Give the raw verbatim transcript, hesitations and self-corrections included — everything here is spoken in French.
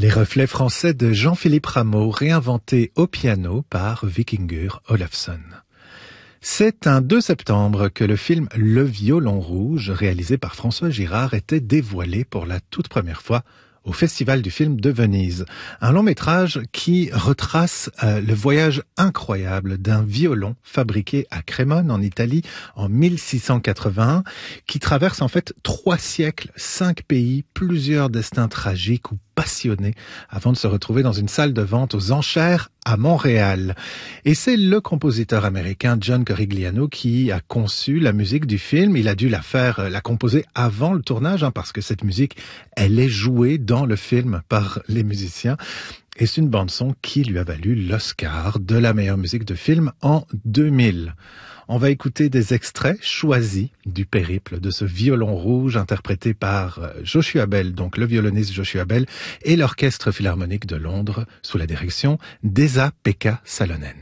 Les reflets français de Jean-Philippe Rameau, réinventés au piano par Vikingur Olafsson. C'est un deux septembre que le film Le Violon Rouge, réalisé par François Girard, était dévoilé pour la toute première fois au Festival du film de Venise. Un long métrage qui retrace euh, le voyage incroyable d'un violon fabriqué à Crémone en Italie en mille six cent quatre-vingt-un, qui traverse en fait trois siècles, cinq pays, plusieurs destins tragiques ou passionnés avant de se retrouver dans une salle de vente aux enchères à Montréal. Et c'est le compositeur américain John Corigliano qui a conçu la musique du film. Il a dû la faire, la composer avant le tournage, hein, parce que cette musique, elle est jouée dans le film par les musiciens. Et c'est une bande-son qui lui a valu l'Oscar de la meilleure musique de film en deux mille. On va écouter des extraits choisis du périple de ce violon rouge interprété par Joshua Bell, donc le violoniste Joshua Bell, et l'Orchestre Philharmonique de Londres sous la direction d'Esa-Pekka Salonen.